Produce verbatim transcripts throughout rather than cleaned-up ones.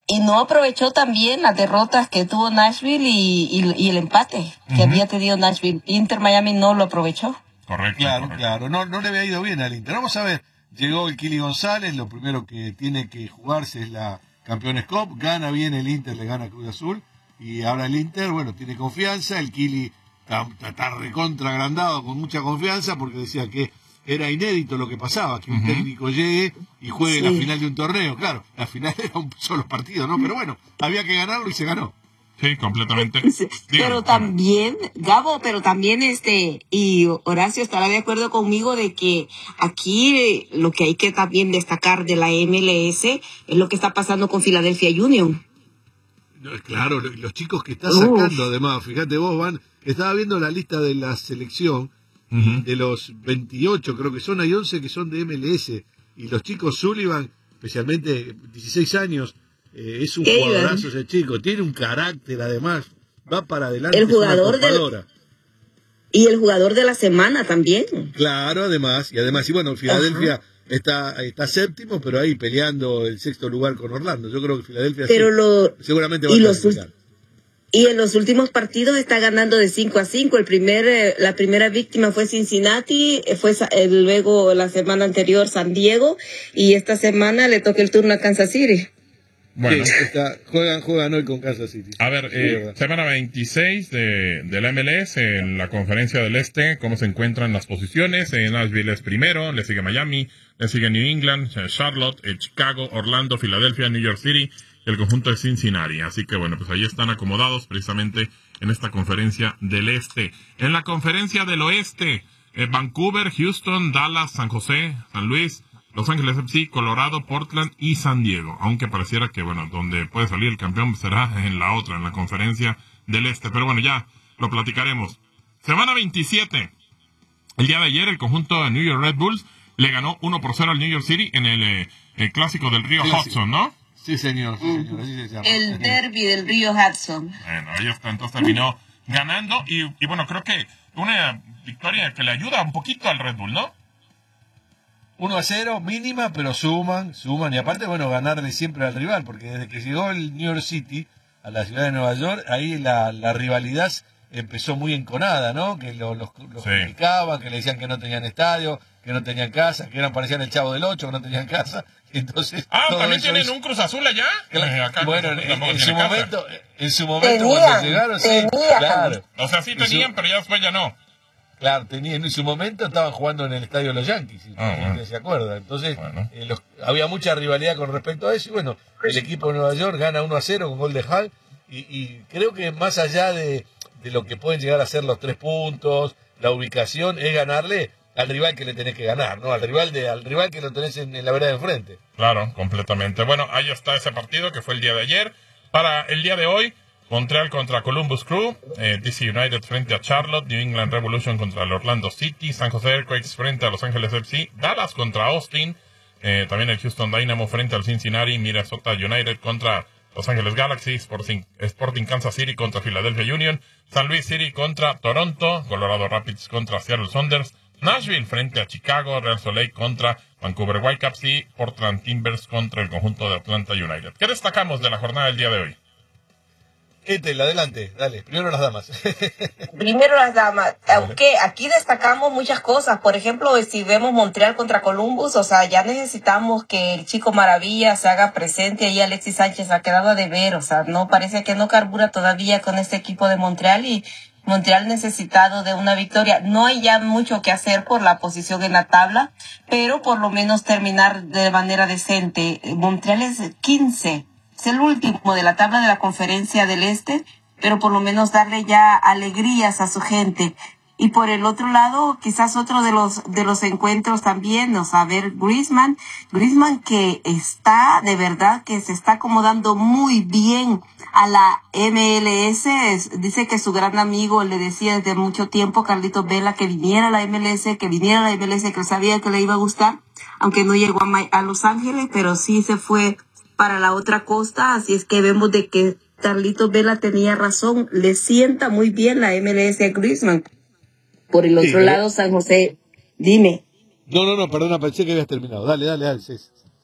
y no aprovechó también las derrotas que tuvo Nashville y, y, y el empate que uh-huh. había tenido Nashville. Inter Miami no lo aprovechó. Correcto. Claro, correcto. claro. No, no le había ido bien al Inter. Vamos a ver. Llegó el Kili González. Lo primero que tiene que jugarse es la Campeones Cup. Gana bien el Inter, le gana Cruz Azul. Y ahora el Inter, bueno, tiene confianza. El Kili está, está recontra agrandado con mucha confianza porque decía que era inédito lo que pasaba, que un uh-huh. técnico llegue y juegue sí. la final de un torneo. Claro, la final era un solo partido, ¿no? Pero bueno, había que ganarlo y se ganó. Sí, completamente. Sí, pero también, Gabo, pero también este, y Horacio estará de acuerdo conmigo de que aquí lo que hay que también destacar de la M L S es lo que está pasando con Philadelphia Union. Claro, los chicos que está sacando, Uf. además, fíjate vos, Van, estaba viendo la lista de la selección, uh-huh. de los veintiocho, creo que son, hay once que son de M L S, y los chicos Sullivan, especialmente dieciséis años, eh, es un jugadorazo ese chico, tiene un carácter además, va para adelante, el jugador es una del, y el jugador de la semana también. Claro, además, y además, y bueno, Filadelfia uh-huh. Está, está séptimo, pero ahí peleando el sexto lugar con Orlando. Yo creo que Filadelfia pero sí, lo, seguramente va y a los, clasificar. Y en los últimos partidos está ganando de cinco a cinco. El primer, eh, la primera víctima fue Cincinnati, fue eh, luego la semana anterior San Diego, y esta semana le toca el turno a Kansas City. Bueno, sí, está, juegan, juegan hoy con Kansas City. A ver, eh, semana veintiséis de, de la M L S en la Conferencia del Este, ¿cómo se encuentran las posiciones? En Nashville es primero, le sigue Miami, le sigue New England, Charlotte, Chicago, Orlando, Filadelfia, New York City y el conjunto de Cincinnati. Así que bueno, pues ahí están acomodados precisamente en esta Conferencia del Este. En la Conferencia del Oeste, eh, Vancouver, Houston, Dallas, San José, San Luis, Los Ángeles F C, Colorado, Portland y San Diego. Aunque pareciera que, bueno, donde puede salir el campeón será en la otra, en la Conferencia del Este. Pero bueno, ya lo platicaremos. Semana veintisiete. El día de ayer, el conjunto de New York Red Bulls le ganó uno por cero al New York City en el, eh, el clásico del río Clásico. Hudson, ¿no? Sí, señor. Sí, señor. Así se llama. El derbi del río Hudson. Bueno, ahí está. Entonces terminó ganando. Y, y bueno, creo que una victoria que le ayuda un poquito al Red Bull, ¿no? uno a cero, mínima, pero suman, suman. Y aparte, bueno, ganarle siempre al rival, porque desde que llegó el New York City a la ciudad de Nueva York, ahí la, la rivalidad empezó muy enconada, ¿no? Que lo, los, los sí. criticaban, que le decían que no tenían estadio, que no tenían casa, que eran parecían el Chavo del Ocho, que no tenían casa. Entonces, ah, ¿también tienen hizo... un Cruz Azul allá? Claro, acá bueno, en, en, en su momento, en su momento tenían, cuando llegaron, tenían. sí, claro. O sea, sí tenían, su... pero ya después ya no. Claro, tenía, en su momento estaban jugando en el estadio de los Yankees, si ah, bueno. se acuerda. Entonces, bueno. eh, los, había mucha rivalidad con respecto a eso. Y bueno, el equipo de Nueva York gana uno a cero con gol de Hall. Y, y creo que más allá de, de lo que pueden llegar a ser los tres puntos, la ubicación, es ganarle al rival que le tenés que ganar, ¿no? Al rival de al rival que lo tenés en, en la vereda de enfrente. Claro, completamente. Bueno, ahí está ese partido que fue el día de ayer. Para el día de hoy, Montreal contra Columbus Crew, eh, D C United frente a Charlotte, New England Revolution contra el Orlando City, San Jose Earthquakes frente a Los Ángeles F C, Dallas contra Austin, eh, también el Houston Dynamo frente al Cincinnati, Minnesota United contra Los Ángeles Galaxy, Sporting, Sporting Kansas City contra Philadelphia Union, San Luis City contra Toronto, Colorado Rapids contra Seattle Sounders, Nashville frente a Chicago, Real Salt Lake contra Vancouver Whitecaps y Portland Timbers contra el conjunto de Atlanta United. ¿Qué destacamos de la jornada del día de hoy? Etel, adelante, dale, primero las damas. Primero las damas, aunque aquí destacamos muchas cosas, por ejemplo, si vemos Montreal contra Columbus, o sea, ya necesitamos que el Chico Maravilla se haga presente, ahí Alexis Sánchez ha quedado a deber, o sea, no parece que no carbura todavía con este equipo de Montreal y Montreal necesitado de una victoria. No hay ya mucho que hacer por la posición en la tabla, pero por lo menos terminar de manera decente. Montreal es quince. Es el último de la tabla de la Conferencia del Este, pero por lo menos darle ya alegrías a su gente. Y por el otro lado, quizás otro de los de los encuentros también, o sea, ver Griezmann, Griezmann que está, de verdad, que se está acomodando muy bien a la M L S. Es, dice que su gran amigo le decía desde mucho tiempo, Carlitos Vela, que viniera a la M L S, que viniera a la M L S, que sabía que le iba a gustar, aunque no llegó a, a Los Ángeles, pero sí se fue para la otra costa, así es que vemos de que Carlitos Vela tenía razón, le sienta muy bien la M L S a Griezmann. Por el otro sí, lado, San José, dime. No, no, no, perdona, pensé que habías terminado. Dale, dale, dale. Sí,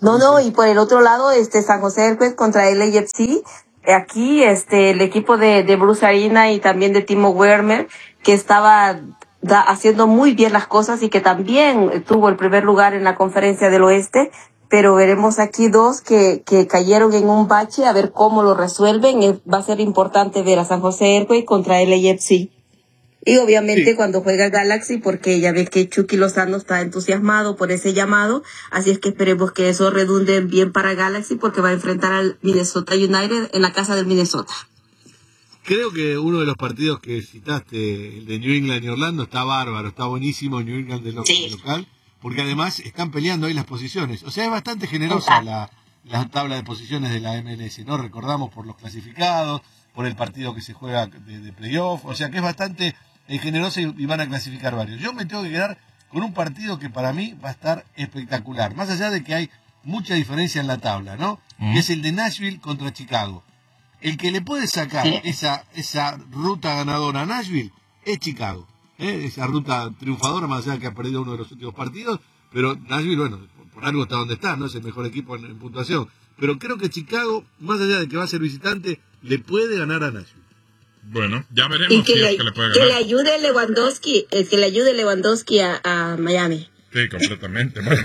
No, no, y por el otro lado, este San José Earthquakes contra el A F C. Aquí, este, el equipo de, de Bruce Arena y también de Timo Werner, que estaba da, haciendo muy bien las cosas y que también tuvo el primer lugar en la Conferencia del Oeste, pero veremos aquí dos que, que cayeron en un bache, a ver cómo lo resuelven. Eh, Va a ser importante ver a San José Earthquakes contra el A F C. Y obviamente sí, cuando juega Galaxy, porque ya ves que Chucky Lozano está entusiasmado por ese llamado, así es que esperemos que eso redunde bien para Galaxy, porque va a enfrentar al Minnesota United en la casa del Minnesota. Creo que uno de los partidos que citaste, el de New England y Orlando, está bárbaro, está buenísimo, New England de, lo, sí. de local, porque además están peleando ahí las posiciones. O sea, es bastante generosa la, la tabla de posiciones de la M L S, ¿no? Recordamos por los clasificados, por el partido que se juega de, de playoff, o sea que es bastante es generosa y, y van a clasificar varios. Yo me tengo que quedar con un partido que para mí va a estar espectacular, más allá de que hay mucha diferencia en la tabla, ¿no? Mm. Que es el de Nashville contra Chicago. El que le puede sacar sí. esa esa ruta ganadora a Nashville es Chicago, ¿eh? Esa ruta triunfadora, más allá de que ha perdido uno de los últimos partidos, pero Nashville, bueno, por, por algo está donde está, no es el mejor equipo en, en puntuación, pero creo que Chicago, más allá de que va a ser visitante, le puede ganar a Nashville. Bueno, ya veremos y que si le, es que le puede que ganar. le ayude Lewandowski, eh, que le ayude Lewandowski a, a Miami. Sí, completamente. Bueno,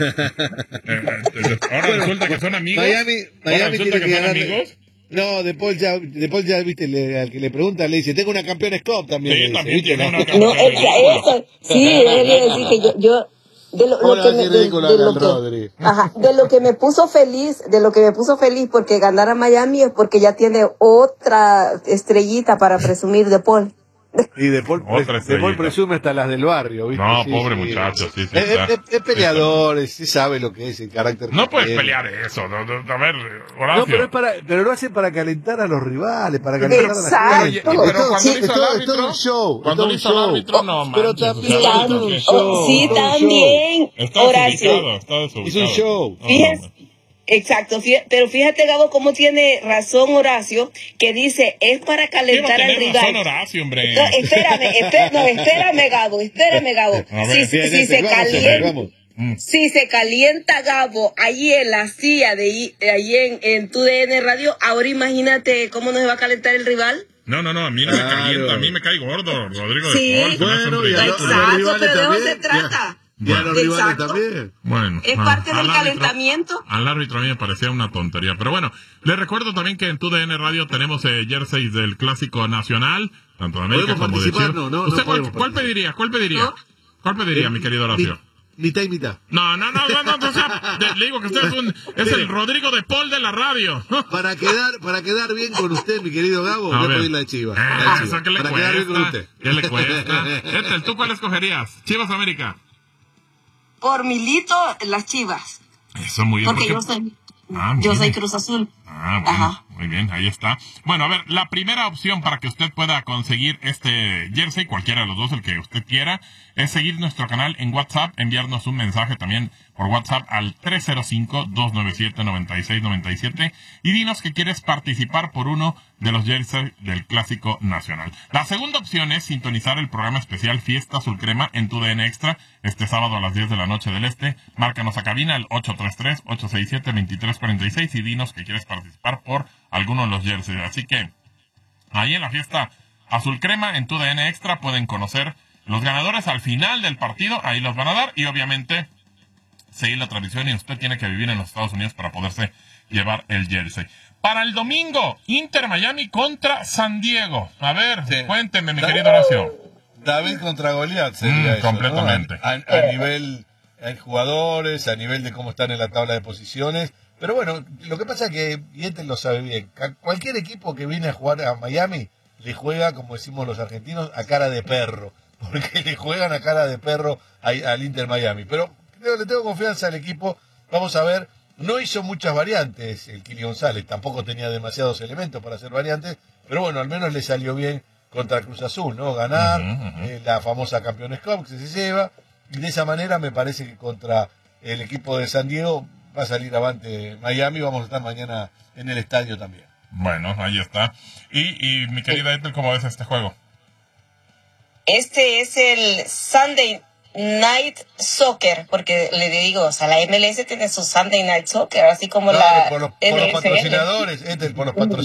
eh, ahora bueno, resulta que son amigos. Miami, Miami resulta tiene que que son ganar. amigos. No, de Paul ya, de Paul ya viste, le, al que le pregunta le dice, tengo una Campeones Cup también. Sí, dice, también ¿viste? tiene una No, Campeones es que eso, sí, él iba a decir que yo, yo de lo, lo que me, de, de lo que, ajá, de lo que me puso feliz, de lo que me puso feliz porque ganara Miami es porque ya tiene otra estrellita para presumir de Paul. Y de Paul, de Paul presume hasta las del barrio, ¿viste? No, sí, pobre sí. muchacho, sí, sí. Es, es, es peleador, sí sabe lo que es el carácter. No puedes tiene. pelear eso, no, no, a ver, Horacio. No, pero es para, pero lo hace para calentar a los rivales, para calentar Exacto. a la gente. Pero, pero cuando sí, le hizo al árbitro, es todo un show, cuando le hizo al árbitro, no manches. Pero también, Tam, oh, sí, también, está Horacio. Desubicado, está desubicado. Es un show. Fíjese. Exacto, fíjate, pero fíjate, Gabo, cómo tiene razón Horacio, que dice, es para calentar al rival. Razón, Horacio, hombre. No, espérame, espérame, no, espérame, Gabo, espérame, Gabo. Si, si, si se calienta, si se calienta Gabo ahí en la silla de ahí en, en tu D N Radio, ahora imagínate cómo nos va a calentar el rival. No, no, no, a mí no claro. me calienta, a mí me cae gordo, Rodrigo sí, de Paul. Bueno, exacto, pero de eso se trata. Y a los rivales también. Bueno, es parte del calentamiento. Al árbitro a mí me parecía una tontería. Pero bueno, les recuerdo también que en tu D N Radio tenemos eh, jerseys del Clásico Nacional, tanto de América como de Chile. No, no, ¿Usted no cuál, cuál pediría? ¿Cuál pediría? ¿No? ¿Cuál pediría, eh, mi querido Horacio? Mitad y mitad. No, no, no, no, no, no o sea, de, le digo que usted es, un, es el Rodrigo de Paul de la radio. Para quedar, para quedar bien con usted, mi querido Gabo, voy a pedir la de Chivas. Eh, la de Chivas. ¿Qué le para cuesta? quedar bien con usted. ¿Qué le cuesta? Ethel, ¿tú cuál escogerías? ¿Chivas o América? Por Milito, las Chivas. Eso muy bien. Porque, porque yo soy, ah, yo soy Cruz Azul. Ah, bueno, ajá. Muy bien, ahí está. Bueno, a ver, la primera opción para que usted pueda conseguir este jersey, cualquiera de los dos, el que usted quiera, es seguir nuestro canal en WhatsApp, enviarnos un mensaje también por WhatsApp al tres cero cinco, dos nueve siete, nueve seis nueve siete y dinos que quieres participar por uno de los jerseys del Clásico Nacional. La segunda opción es sintonizar el programa especial Fiesta Azul Crema en tu D N Extra este sábado a las diez de la noche del Este. Márcanos a cabina el ocho tres tres, ocho seis siete, dos tres cuatro seis y dinos que quieres participar por alguno de los jerseys. Así que ahí en la Fiesta Azul Crema en tu D N Extra pueden conocer los ganadores al final del partido, ahí los van a dar y obviamente seguir la tradición y usted tiene que vivir en los Estados Unidos para poderse llevar el jersey. Para el domingo, Inter Miami contra San Diego. A ver, sí. Cuénteme, mi da querido Horacio. David contra Goliat sería mm, eso, completamente. ¿no? A, a, a nivel hay jugadores, a nivel de cómo están en la tabla de posiciones. Pero bueno, lo que pasa es que, y este lo sabe bien, cualquier equipo que viene a jugar a Miami le juega, como decimos los argentinos, a cara de perro. Porque le juegan a cara de perro a, al Inter Miami. Pero le tengo confianza al equipo. Vamos a ver. No hizo muchas variantes el Kili González. Tampoco tenía demasiados elementos para hacer variantes. Pero bueno, al menos le salió bien contra Cruz Azul, ¿no? Ganar, uh-huh, uh-huh. Eh, la famosa Campeones Cup que se lleva. Y de esa manera me parece que contra el equipo de San Diego va a salir avante Miami. Vamos a estar mañana en el estadio también. Bueno, ahí está. Y, y mi querida Ethel, ¿cómo ves este juego? Este es el Sunday Night Soccer, porque le digo, o sea, la M L S tiene su Sunday Night Soccer, así como Claro, la por los, por los N F L. patrocinadores, este, por los patrocinadores.